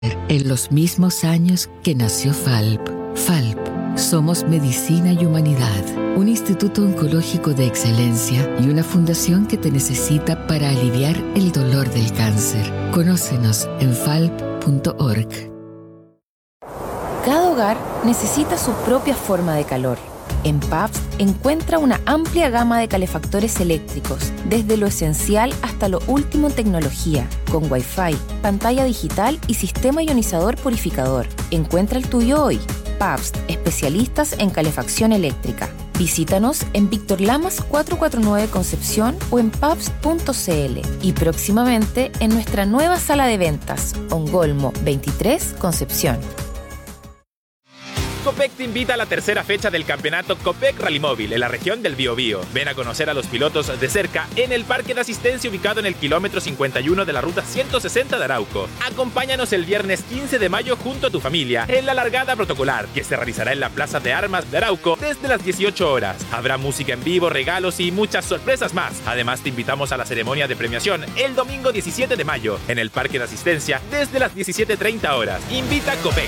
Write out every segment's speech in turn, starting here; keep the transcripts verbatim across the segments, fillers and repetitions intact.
En los mismos años que nació F A L P. F A L P. Somos Medicina y Humanidad, un instituto oncológico de excelencia y una fundación que te necesita para aliviar el dolor del cáncer. Conócenos en falp punto org. Cada hogar necesita su propia forma de calor. En Pabst encuentra una amplia gama de calefactores eléctricos, desde lo esencial hasta lo último en tecnología, con Wi-Fi, pantalla digital y sistema ionizador purificador. Encuentra el tuyo hoy. Pabst, especialistas en calefacción eléctrica. Visítanos en Víctor Lamas cuatrocientos cuarenta y nueve Concepción o en pabst punto c l y próximamente en nuestra nueva sala de ventas, Ongolmo veintitrés Concepción. Copec te invita a la tercera fecha del campeonato Copec Rally Móvil en la región del Biobío. Ven a conocer a los pilotos de cerca en el parque de asistencia ubicado en el kilómetro cincuenta y uno de la ruta ciento sesenta de Arauco. Acompáñanos el viernes quince de mayo junto a tu familia en la largada protocolar que se realizará en la Plaza de Armas de Arauco desde las dieciocho horas. Habrá música en vivo, regalos y muchas sorpresas más. Además te invitamos a la ceremonia de premiación el domingo diecisiete de mayo en el parque de asistencia desde las diecisiete treinta horas. Invita Copec.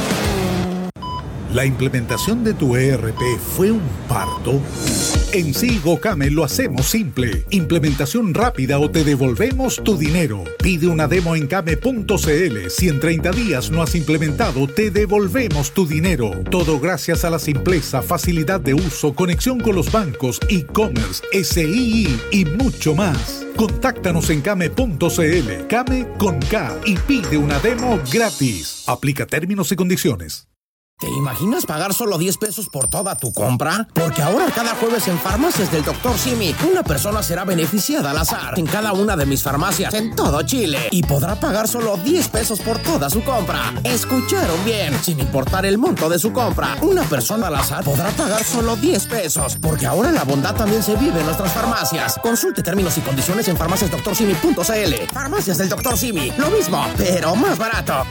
¿La implementación de tu E R P fue un parto? En Silgocame lo hacemos simple. Implementación rápida o te devolvemos tu dinero. Pide una demo en came punto c l. Si en treinta días no has implementado, te devolvemos tu dinero. Todo gracias a la simpleza, facilidad de uso, conexión con los bancos, e-commerce, S I I y mucho más. Contáctanos en came punto c l. Came con K y pide una demo gratis. Aplica términos y condiciones. ¿Te imaginas pagar solo diez pesos por toda tu compra? Porque ahora cada jueves en Farmacias del doctor Simi, una persona será beneficiada al azar en cada una de mis farmacias en todo Chile y podrá pagar solo diez pesos por toda su compra. ¿Escucharon bien? Sin importar el monto de su compra, una persona al azar podrá pagar solo diez pesos, porque ahora la bondad también se vive en nuestras farmacias. Consulte términos y condiciones en farmacias doctor simi punto c l. Farmacias del doctor Simi, lo mismo, pero más barato.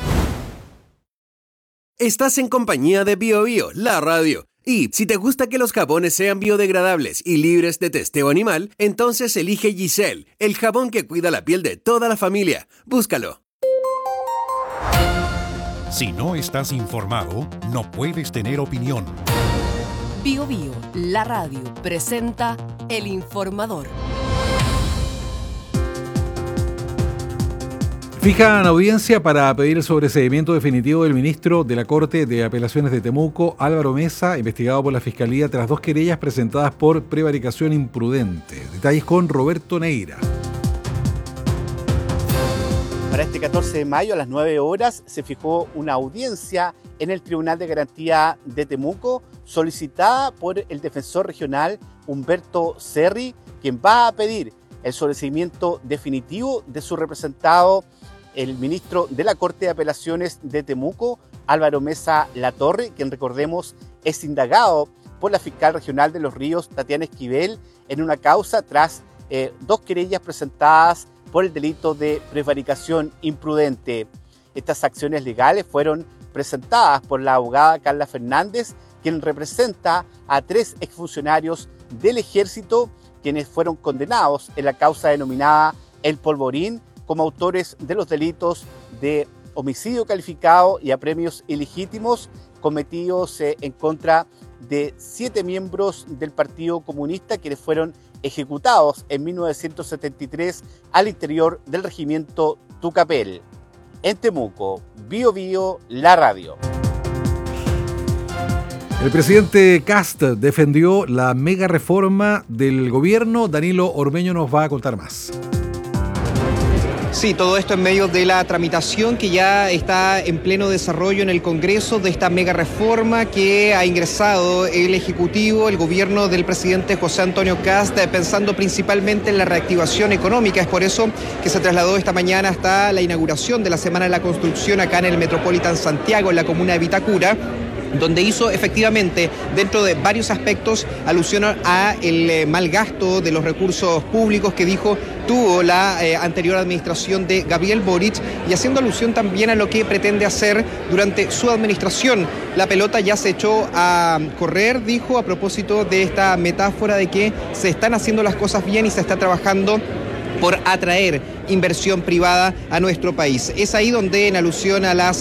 Estás en compañía de BioBio, la radio. Y si te gusta que los jabones sean biodegradables y libres de testeo animal, entonces elige Giselle, el jabón que cuida la piel de toda la familia. Búscalo. Si no estás informado, no puedes tener opinión. BioBio, la radio, presenta El Informador. Fijan audiencia para pedir el sobreseimiento definitivo del ministro de la Corte de Apelaciones de Temuco, Álvaro Mesa, investigado por la Fiscalía tras dos querellas presentadas por prevaricación imprudente. Detalles con Roberto Neira. Para este catorce de mayo a las nueve horas se fijó una audiencia en el Tribunal de Garantía de Temuco solicitada por el defensor regional Humberto Cerri, quien va a pedir el sobreseimiento definitivo de su representado, el ministro de la Corte de Apelaciones de Temuco, Álvaro Mesa Latorre, quien recordemos es indagado por la fiscal regional de Los Ríos, Tatiana Esquivel, en una causa tras eh, dos querellas presentadas por el delito de prevaricación imprudente. Estas acciones legales fueron presentadas por la abogada Carla Fernández, quien representa a tres exfuncionarios del Ejército, quienes fueron condenados en la causa denominada El Polvorín como autores de los delitos de homicidio calificado y apremios ilegítimos cometidos eh, en contra de siete miembros del Partido Comunista, quienes fueron ejecutados en mil novecientos setenta y tres al interior del regimiento Tucapel. En Temuco, BioBio, la radio. El presidente Kast defendió la mega reforma del gobierno. Danilo Ormeño nos va a contar más. Sí, todo esto en medio de la tramitación que ya está en pleno desarrollo en el Congreso de esta mega reforma que ha ingresado el Ejecutivo, el gobierno del presidente José Antonio Kast, pensando principalmente en la reactivación económica. Es por eso que se trasladó esta mañana hasta la inauguración de la Semana de la Construcción acá en el Metropolitan Santiago, en la comuna de Vitacura, donde hizo efectivamente, dentro de varios aspectos, alusión a el eh, mal gasto de los recursos públicos que dijo tuvo la eh, anterior administración de Gabriel Boric, y haciendo alusión también a lo que pretende hacer durante su administración. La pelota ya se echó a correr, dijo, a propósito de esta metáfora de que se están haciendo las cosas bien y se está trabajando por atraer inversión privada a nuestro país. Es ahí donde, en alusión a las